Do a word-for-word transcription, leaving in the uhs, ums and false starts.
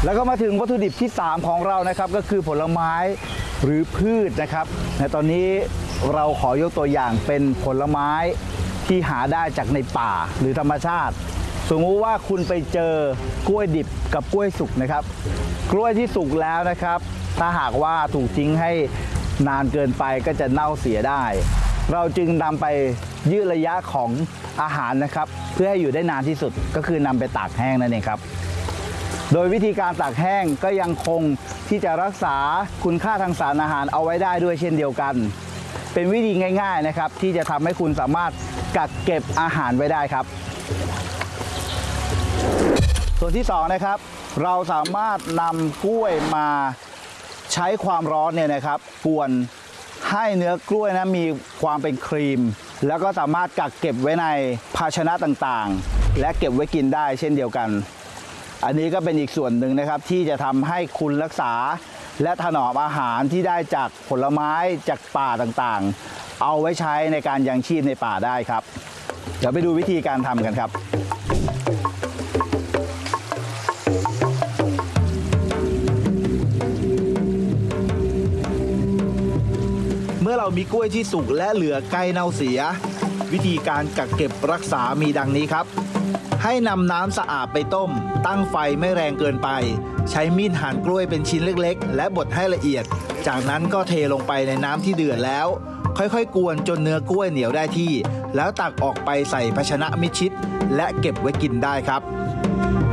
แล้วก็มาถึงวัตถุดิบที่สามของเรานะครับก็คือผลไม้หรือพืชนะครับในตอนนี้เราขอยกตัวอย่างเป็นผลไม้ที่หาได้จากในป่าหรือธรรมชาติสมมุติว่าคุณไปเจอกล้วยดิบกับกล้วยสุกนะครับกล้วยที่สุกแล้วนะครับถ้าหากว่าถูกทิ้งให้นานเกินไปก็จะเน่าเสียได้เราจึงนำไปยืดระยะของอาหารนะครับเพื่อให้อยู่ได้นานที่สุดก็คือนำไปตากแห้งนั่นเองครับโดยวิธีการตากแห้งก็ยังคงที่จะรักษาคุณค่าทางสารอาหารเอาไว้ได้ด้วยเช่นเดียวกันเป็นวิธีง่ายๆนะครับที่จะทำให้คุณสามารถกักเก็บอาหารไว้ได้ครับส่วนที่สองนะครับเราสามารถนำกล้วยมาใช้ความร้อนเนี่ยนะครับกวนให้เนื้อกล้วยนะมีความเป็นครีมแล้วก็สามารถกักเก็บไว้ในภาชนะต่างๆและเก็บไว้กินได้เช่นเดียวกันอันนี้ก็เป็นอีกส่วนหนึ่งนะครับที่จะทำให้คุณรักษาและถนอมอาหารที่ได้จากผลไม้จากป่าต่างๆเอาไว้ใช้ในการยังชีพในป่าได้ครับเดี๋ยวไปดูวิธีการทำกันครับเมื่อเรามีกล้วยที่สุกและเหลือใกล้เน่าเสียวิธีการกักเก็บรักษามีดังนี้ครับให้นำน้ำสะอาดไปต้มตั้งไฟไม่แรงเกินไปใช้มีดหั่นกล้วยเป็นชิ้นเล็กๆและบดให้ละเอียดจากนั้นก็เทลงไปในน้ำที่เดือดแล้วค่อยๆกวนจนเนื้อกล้วยเหนียวได้ที่แล้วตักออกไปใส่ภาชนะมิดชิดและเก็บไว้กินได้ครับ